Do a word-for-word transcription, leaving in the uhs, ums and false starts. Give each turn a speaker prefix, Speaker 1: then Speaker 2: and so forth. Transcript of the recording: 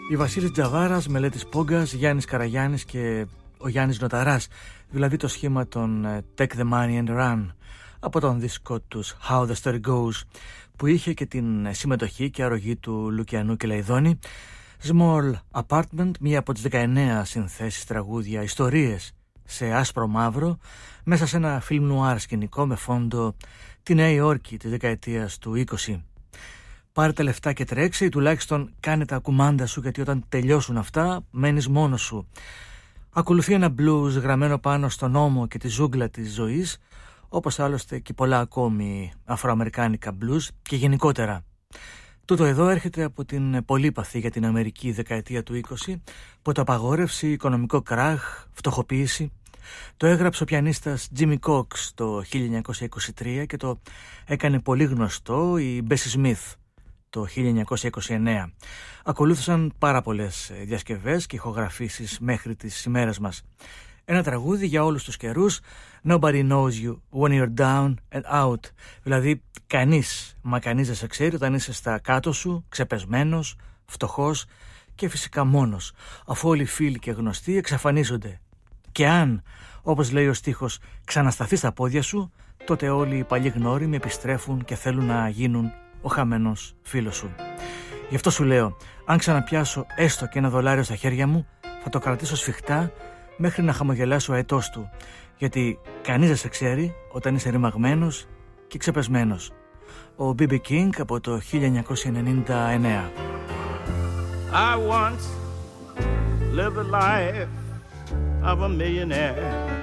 Speaker 1: Η Βασίλης Τζαβάρας, Μελέτης Πόγκας, Γιάννης Καραγιάννης και ο Γιάννης Νοταράς, δηλαδή το σχήμα των Take the Money and Run από τον δίσκο τους How the Story Goes, που είχε και την συμμετοχή και αρρωγή του Λουκιανού και Λαϊδόνη. Small Apartment, μία από τις δεκαεννέα συνθέσεις τραγούδια ιστορίες σε άσπρο μαύρο, μέσα σε ένα φιλμ νουάρ σκηνικό με φόντο τη Νέα Υόρκη της δεκαετίας του είκοσι. Πάρε τα λεφτά και τρέξε, ή τουλάχιστον κάνε τα κουμάντα σου, γιατί όταν τελειώσουν αυτά μένεις μόνος σου. Ακολουθεί ένα blues γραμμένο πάνω στον ώμο και τη ζούγκλα της ζωής, όπως άλλωστε και πολλά ακόμη αφροαμερικάνικα blues και γενικότερα. Τούτο εδώ έρχεται από την πολύπαθη για την Αμερική δεκαετία του είκοσι, ποτοαπαγόρευση, οικονομικό κράχ, φτωχοποίηση. Το έγραψε ο πιανίστας Jimmy Cox το χίλια εννιακόσια είκοσι τρία και το έκανε πολύ γνωστό η Bessie Smith το χίλια εννιακόσια είκοσι εννέα. Ακολούθησαν πάρα πολλές διασκευές και ηχογραφήσεις μέχρι τις ημέρες μας. Ένα τραγούδι για όλους τους καιρούς, Nobody knows you when you're down and out. Δηλαδή κανείς, μα κανείς δεν σε ξέρει όταν είσαι στα κάτω σου, ξεπεσμένος, φτωχός και φυσικά μόνος, αφού όλοι οι φίλοι και γνωστοί εξαφανίζονται. Και αν, όπως λέει ο στίχος, ξανασταθεί στα πόδια σου, τότε όλοι οι παλιοί γνώριμοι επιστρέφουν και θέλουν να γίνουν ο χαμένος φίλος σου. Γι' αυτό σου λέω, αν ξαναπιάσω έστω και ένα δολάριο στα χέρια μου, θα το κρατήσω σφιχτά μέχρι να χαμογελάσω αετός του, γιατί κανείς δεν σε ξέρει όταν είσαι ρημαγμένος και ξεπεσμένος. Ο μπι μπι King από το χίλια εννιακόσια ενενήντα εννέα.
Speaker 2: I once lived a life of a millionaire.